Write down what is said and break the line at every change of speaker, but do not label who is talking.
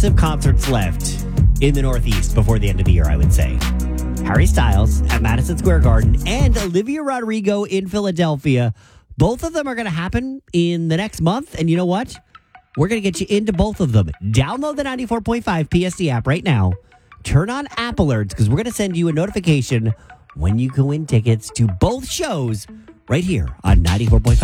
massive concerts left in the Northeast before the end of the year, I would say. Harry Styles at Madison Square Garden and Olivia Rodrigo in Philadelphia. Both of them are going to happen in the next month. And you know what? We're going to get you into both of them. Download the 94.5 PSD app right now. Turn on app alerts because we're going to send you a notification when you can win tickets to both shows right here on 94.5